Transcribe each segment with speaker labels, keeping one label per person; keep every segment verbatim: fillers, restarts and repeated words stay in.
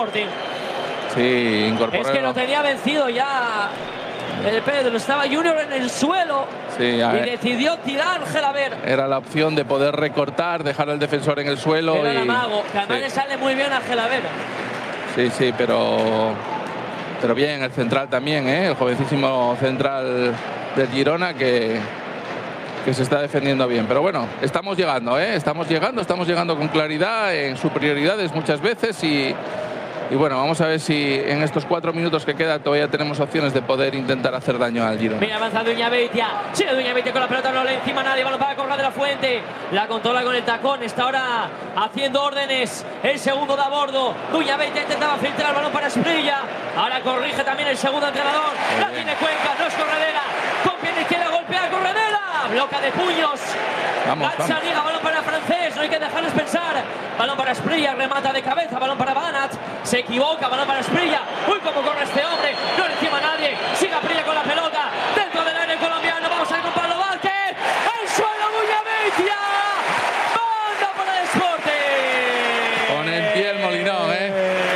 Speaker 1: Sporting.
Speaker 2: Sí, incorporó.
Speaker 1: Es que lo tenía vencido ya el Pedro. Estaba Junior en el suelo.
Speaker 2: Sí,
Speaker 1: y
Speaker 2: ver.
Speaker 1: decidió tirar Gelaber.
Speaker 2: Era la opción de poder recortar, dejar al defensor en el suelo.
Speaker 1: Era
Speaker 2: y...
Speaker 1: el amago, que además
Speaker 2: sí.
Speaker 1: le sale muy bien a Gelaber.
Speaker 2: Sí, sí, pero pero bien, el central también, ¿eh? El jovencísimo central del Girona que, que se está defendiendo bien. Pero bueno, estamos llegando, ¿eh? Estamos llegando, estamos llegando con claridad en superioridades muchas veces y, y bueno, vamos a ver si en estos cuatro minutos que quedan todavía tenemos opciones de poder intentar hacer daño al Girona.
Speaker 1: Mira, avanza Duña Beitia. Sigue Duña Beitia con la pelota, no le encima a nadie. Balón para Conrad de la Fuente. La controla con el tacón. Está ahora haciendo órdenes. El segundo de a bordo. Duña Beitia intentaba filtrar el balón para Esprilla. Ahora corrige también el segundo entrenador. La tiene Cuenca, no es Corredera. Con pierna izquierda golpea a Corredera. Bloca de puños.
Speaker 2: Vamos,
Speaker 1: Lanza Liga, balón para Francés. No hay que dejarles pensar. Balón para Esprilla, remata de cabeza. Balón para Banat. Se equivoca, balón para Esprilla. Uy, cómo corre este hombre. No le encima a nadie. Sigue Esprilla con la pelota. Dentro del área colombiano. Vamos a ir con Pablo Vázquez. El suelo, Duña Beitia. Manda para el Sporting.
Speaker 2: Con el pie el Molinón, ¿eh?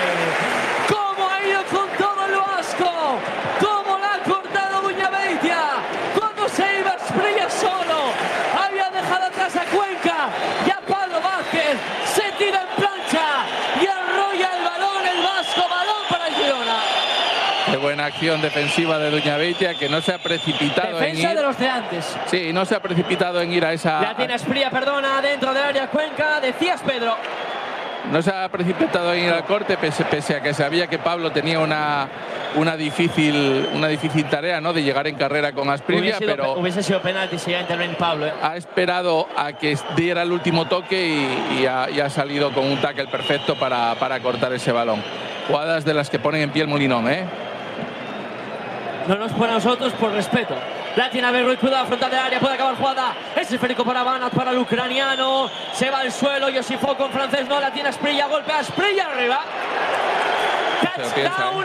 Speaker 1: ¿Cómo ha ido con todo el Vasco? ¿Cómo la ha cortado Duña Beitia? Cuando se iba Esprilla solo. Había dejado atrás a Cuenca. Ya Pablo Vázquez se tira en plancha y arrolla el balón el Vasco. Balón para el Girona.
Speaker 2: Qué buena acción defensiva de Duña Beitia, que no se ha precipitado
Speaker 1: Defensa
Speaker 2: en ir.
Speaker 1: de los de antes.
Speaker 2: Sí, no se ha precipitado en ir a esa.
Speaker 1: La tiene Esprilla, perdona, dentro del área Cuenca. Decías, Pedro.
Speaker 2: No se ha precipitado en ir al corte, pese, pese a que sabía que Pablo tenía una, una, difícil, una difícil tarea, ¿no?, de llegar en carrera con Asprilla,
Speaker 1: Hubiese sido,
Speaker 2: pero
Speaker 1: hubiese sido penalti si iba a intervenir Pablo, ¿eh?
Speaker 2: ha esperado a que diera el último toque y, y, ha, y ha salido con un tackle perfecto para, para cortar ese balón. Jugadas de las que ponen en pie el Molinón, ¿eh?
Speaker 1: No nos pone a nosotros por respeto. La tiene Abel Ruiz, cuidado, frontal del área, puede acabar jugada. Es esférico para Banat, para el ucraniano. Se va al suelo, Josifo con Francés, no, la tiene Esprilla, golpea Esprilla arriba. Touchdown.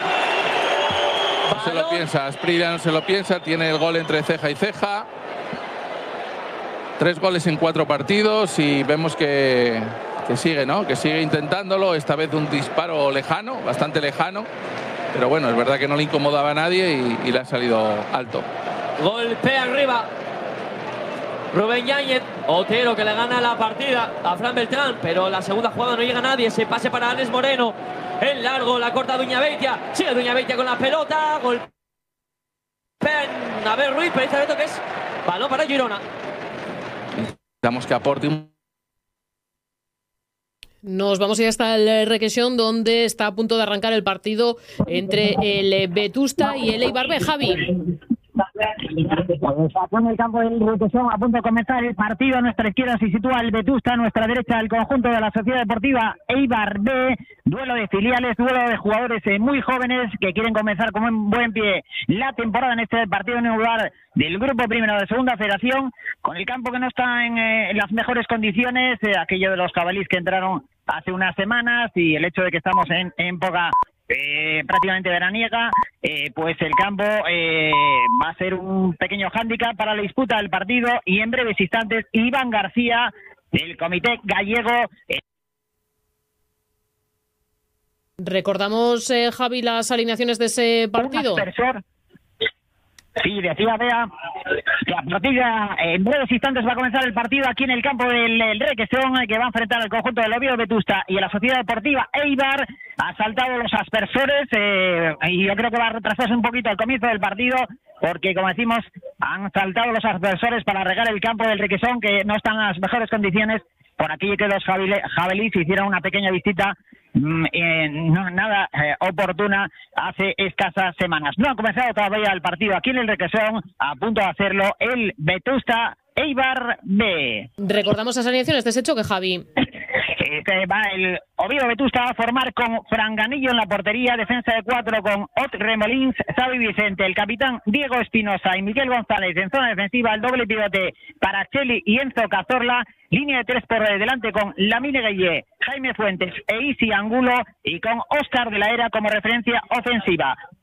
Speaker 2: No se lo piensa, Asprilla no se lo piensa, tiene el gol entre ceja y ceja. Tres goles en cuatro partidos y vemos que, que sigue, ¿no? Que sigue intentándolo, esta vez de un disparo lejano, bastante lejano. Pero bueno, es verdad que no le incomodaba a nadie y, y le ha salido alto.
Speaker 1: Golpea arriba Rubén Yáñez. Otero que le gana la partida a Fran Beltrán, pero la segunda jugada no llega a nadie. Se pase para Alex Moreno. En largo, la corta Duña Beitia. Sigue Duña Beitia con la pelota. Golpea a ver Ruiz, pero este reto que es balón para Girona.
Speaker 2: Necesitamos que aporte un...
Speaker 3: Nos vamos a ir hasta el Requesón, donde está a punto de arrancar el partido entre el Vetusta y el Eibar B. Javi.
Speaker 4: Aquí en el campo del Requesón, a punto de comenzar el partido. A nuestra izquierda se sitúa el Vetusta, a nuestra derecha el conjunto de la Sociedad Deportiva Eibar B. Duelo de filiales, duelo de jugadores muy jóvenes que quieren comenzar con un buen pie la temporada en este partido en el lugar del grupo primero de segunda federación, con el campo que no está en, eh, en las mejores condiciones, eh, aquello de los jabalíes que entraron hace unas semanas y el hecho de que estamos en, en época eh, prácticamente veraniega, eh, pues el campo eh, va a ser un pequeño hándicap para la disputa del partido. Y en breves instantes Iván García del comité gallego. Eh,
Speaker 3: Recordamos, eh, Javi, las alineaciones de ese partido.
Speaker 4: Sí, decía Bea que a partir de en breves instantes va a comenzar el partido aquí en el campo del, del Requesón, que va a enfrentar al conjunto del Oviedo Vetusta y a la Sociedad Deportiva Eibar. Ha saltado los aspersores eh, y yo creo que va a retrasarse un poquito el comienzo del partido, porque, como decimos, han saltado los aspersores para regar el campo del Requesón, que no están en las mejores condiciones. Por aquí que los jabalíes hicieron una pequeña visita Eh, no, nada eh, oportuna hace escasas semanas. No ha comenzado todavía el partido aquí en el Requesón, a punto de hacerlo el Vetusta Eibar B.
Speaker 3: Recordamos las alineaciones de ese choque, Javi.
Speaker 4: Este va el Oviedo Vetusta va a formar con Franganillo en la portería, defensa de cuatro con Ot Remolins, Xavi Vicente, el capitán Diego Espinosa y Miguel González. En zona defensiva el doble pivote para Cheli y Enzo Cazorla, línea de tres por delante con Lamine Gueye, Jaime Fuentes e Isi Angulo, y con Óscar de la Era como referencia ofensiva.